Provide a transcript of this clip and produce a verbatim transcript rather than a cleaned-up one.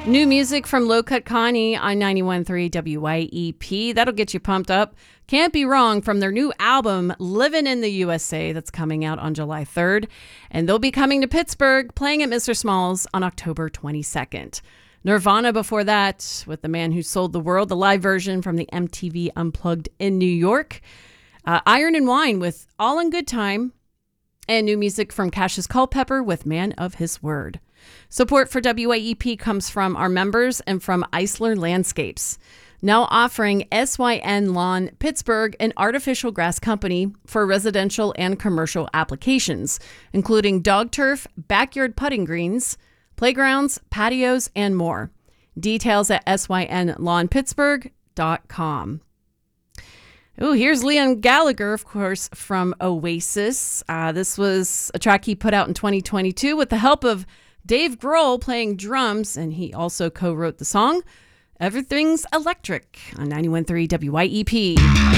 New music from Low Cut Connie on ninety-one point three W Y E P. That'll get you pumped up. Can't Be Wrong from their new album, Livin' in the U S A, that's coming out on July third. And they'll be coming to Pittsburgh, playing at Mister Smalls on October twenty-second. Nirvana before that, with The Man Who Sold the World, the live version from the M T V Unplugged in New York. Uh, Iron and Wine with All in Good Time. And new music from Cassius Culpepper with Man of His Word. Support for W Y E P comes from our members and from Eisler Landscapes, now offering S Y N Lawn Pittsburgh an artificial grass company for residential and commercial applications, including dog turf, backyard putting greens, playgrounds, patios, and more. Details at S Y N lawn pittsburgh dot com. Oh, here's Liam Gallagher, of course, from Oasis. Uh, this was a track he put out in twenty twenty-two with the help of Dave Grohl playing drums, and he also co-wrote the song Everything's Electric on ninety-one point three W Y E P.